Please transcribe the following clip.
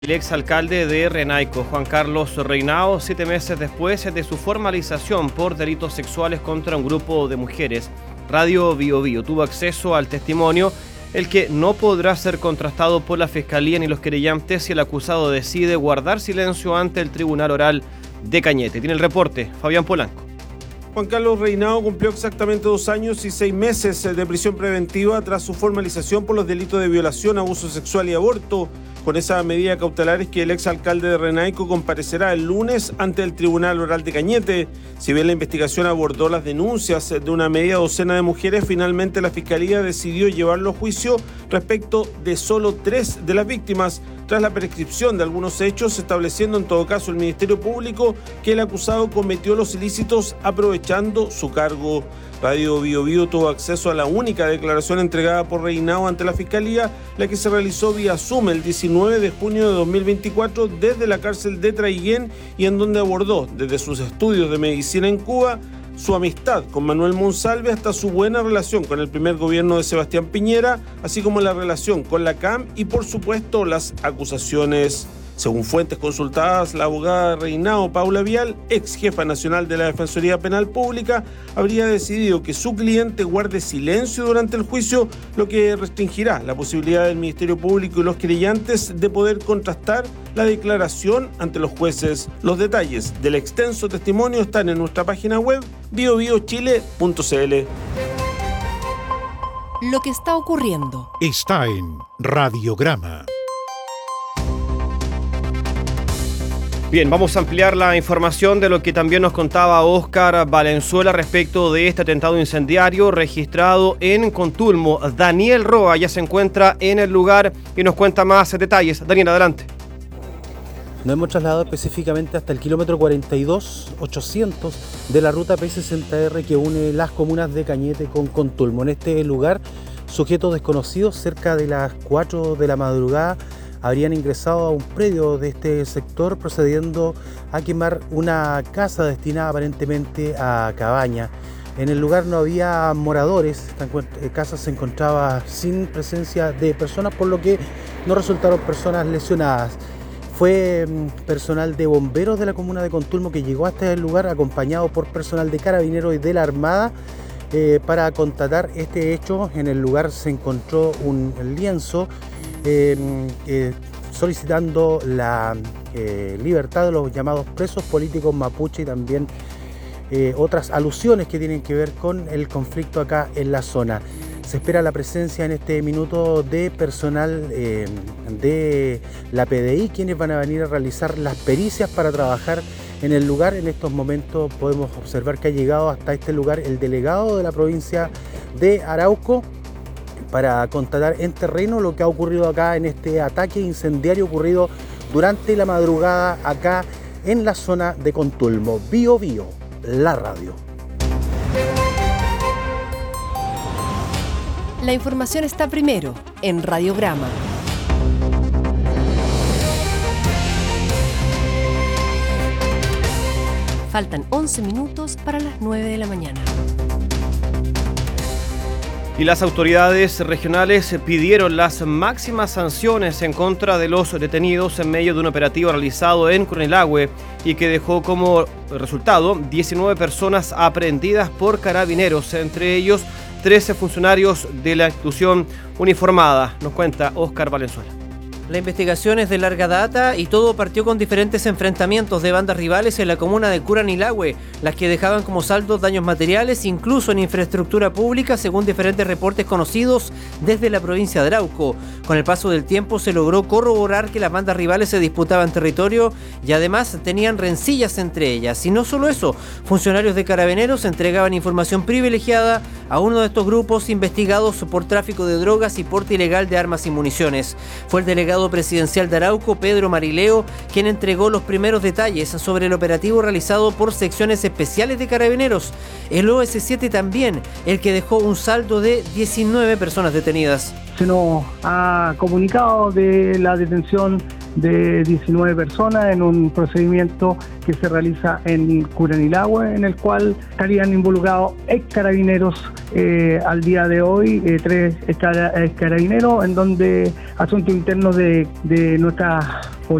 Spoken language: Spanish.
El exalcalde de Renaico, Juan Carlos Reinao, 7 meses después de su formalización por delitos sexuales contra un grupo de mujeres, Radio Bio Bio tuvo acceso al testimonio, el que no podrá ser contrastado por la Fiscalía ni los querellantes si el acusado decide guardar silencio ante el Tribunal Oral de Cañete. Tiene el reporte Fabián Polanco. Juan Carlos Reinao cumplió exactamente 2 años y 6 meses de prisión preventiva tras su formalización por los delitos de violación, abuso sexual y aborto. Con esa medida cautelar es que el exalcalde de Renaico comparecerá el lunes ante el Tribunal Oral de Cañete. Si bien la investigación abordó las denuncias de una media docena de mujeres, finalmente la Fiscalía decidió llevarlo a juicio respecto de solo 3 de las víctimas, tras la prescripción de algunos hechos, estableciendo en todo caso el Ministerio Público que el acusado cometió los ilícitos aprovechando su cargo. Radio Bio Bio tuvo acceso a la única declaración entregada por Reinao ante la Fiscalía, la que se realizó vía Zoom el 19 de junio de 2024 desde la cárcel de Traiguén y en donde abordó desde sus estudios de medicina en Cuba, su amistad con Manuel Monsalve hasta su buena relación con el primer gobierno de Sebastián Piñera, así como la relación con la CAM y por supuesto las acusaciones. Según fuentes consultadas, la abogada Reinao, Paula Vial, ex jefa nacional de la Defensoría Penal Pública, habría decidido que su cliente guarde silencio durante el juicio, lo que restringirá la posibilidad del Ministerio Público y los querellantes de poder contrastar la declaración ante los jueces. Los detalles del extenso testimonio están en nuestra página web biobiochile.cl. Lo que está ocurriendo está en Radiograma. Bien, vamos a ampliar la información de lo que también nos contaba Óscar Valenzuela respecto de este atentado incendiario registrado en Contulmo. Daniel Roa ya se encuentra en el lugar y nos cuenta más detalles. Daniel, adelante. Nos hemos trasladado específicamente hasta el kilómetro 42,800 de la ruta P60R que une las comunas de Cañete con Contulmo. En este lugar, sujetos desconocidos cerca de las 4 de la madrugada habrían ingresado a un predio de este sector procediendo a quemar una casa destinada aparentemente a cabaña. En el lugar no había moradores, esta casa se encontraba sin presencia de personas, por lo que no resultaron personas lesionadas. Fue personal de bomberos de la comuna de Contulmo que llegó hasta el lugar acompañado por personal de carabineros y de la Armada para constatar este hecho. En el lugar se encontró un lienzo solicitando la libertad de los llamados presos políticos mapuche y también otras alusiones que tienen que ver con el conflicto acá en la zona. Se espera la presencia en este minuto de personal de la PDI, quienes van a venir a realizar las pericias para trabajar en el lugar. En estos momentos podemos observar que ha llegado hasta este lugar el delegado de la provincia de Arauco para constatar en terreno lo que ha ocurrido acá en este ataque incendiario ocurrido durante la madrugada acá en la zona de Contulmo. Bio Bio, la radio. La información está primero en Radiograma. Faltan 11 minutos para las 9 de la mañana. Y las autoridades regionales pidieron las máximas sanciones en contra de los detenidos en medio de un operativo realizado en Curanilahue y que dejó como resultado 19 personas aprehendidas por carabineros, entre ellos 13 funcionarios de la institución uniformada. Nos cuenta Óscar Valenzuela. La investigación es de larga data y todo partió con diferentes enfrentamientos de bandas rivales en la comuna de Curanilahue, las que dejaban como saldo daños materiales, incluso en infraestructura pública, según diferentes reportes conocidos desde la provincia de Arauco. Con el paso del tiempo se logró corroborar que las bandas rivales se disputaban territorio y además tenían rencillas entre ellas. Y no solo eso, funcionarios de Carabineros entregaban información privilegiada a uno de estos grupos investigados por tráfico de drogas y porte ilegal de armas y municiones. Fue el delegado presidencial de Arauco, Pedro Marileo, quien entregó los primeros detalles sobre el operativo realizado por secciones especiales de Carabineros. El OS7 también, el que dejó un saldo de 19 personas detenidas. Se nos ha comunicado de la detención de 19 personas en un procedimiento que se realiza en Curanilahue, en el cual estarían involucrados ex carabineros al día de hoy, 3 ex carabineros, en donde asuntos internos de nuestra